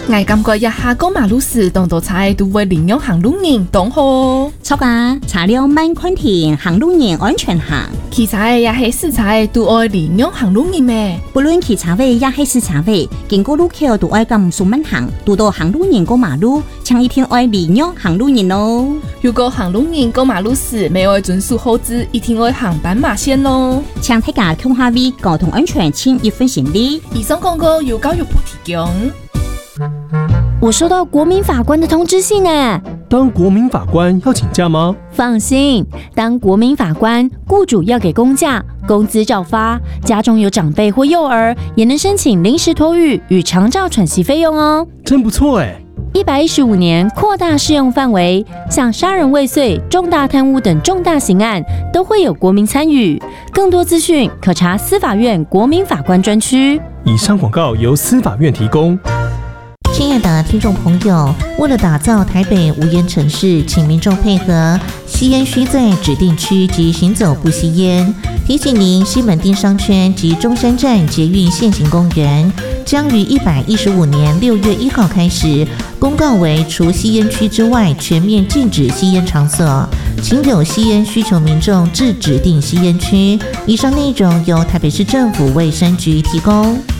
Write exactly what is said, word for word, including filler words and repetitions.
我感觉一下过马路时，当多菜都会领用行路人懂好。 超家查了慢宽田，行路人安全行。 汽车也是死菜都爱领用行路人咩？ 不论汽车位也是死车位，经过路口都爱咁速慢行，遇到行路人过马路，请一定爱领用行路人哦。 如果行路人过马路时没有遵守号志，一定会行斑马线咯。 请大家听下位交通安全请一分行李。 以上广告由教育部提供。 我收到国民法官的通知信诶。 当国民法官要请假吗？ 放心，当国民法官，雇主要给公假，工资照发，家中有长辈或幼儿，也能申请临时托育与长照喘息费用哦。 真不错哎！ 一百一十五年扩大适用范围，像杀人未遂、重大贪污等重大刑案，都会有国民参与。更多资讯可查司法院国民法官专区。 以上广告由司法院提供。 亲爱的听众朋友，为了打造台北无烟城市，请民众配合，吸烟需在指定区及行走不吸烟。提醒您，西门町商圈及中山站捷运现行公园将于一百一十五年六月一号开始公告为除吸烟区之外全面禁止吸烟场所，请有吸烟需求民众至指定吸烟区。以上内容由台北市政府卫生局提供。